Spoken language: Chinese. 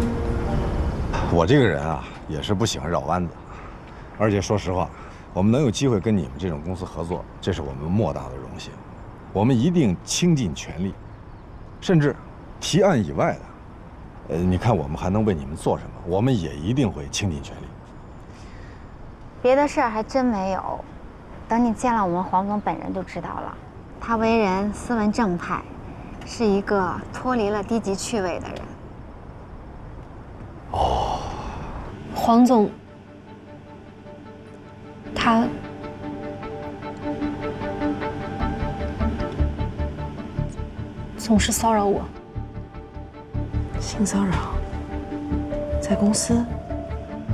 我这个人啊，也是不喜欢绕弯子，而且说实话，我们能有机会跟你们这种公司合作，这是我们莫大的荣幸。我们一定倾尽全力，甚至提案以外的，你看我们还能为你们做什么，我们也一定会倾尽全力。 别的事儿还真没有，等你见了我们黄总本人就知道了。他为人斯文正派，是一个脱离了低级趣味的人。 哦， 黄总，他总是骚扰我。 性骚扰，在公司？